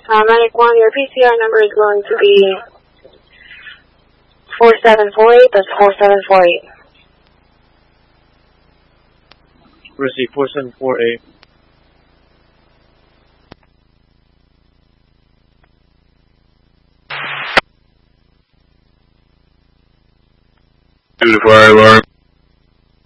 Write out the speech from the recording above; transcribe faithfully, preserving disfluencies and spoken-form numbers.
Uh, Medic one, your P C I number is going to be four seven four eight. That's four seven four eight. Receive four seven four eight. Do the fire alarm.